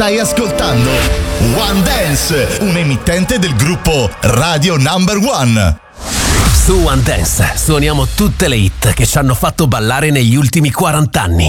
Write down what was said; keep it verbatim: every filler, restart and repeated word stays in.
Stai ascoltando One Dance, un emittente del gruppo Radio Number One. Su One Dance suoniamo tutte le hit che ci hanno fatto ballare negli ultimi quaranta anni.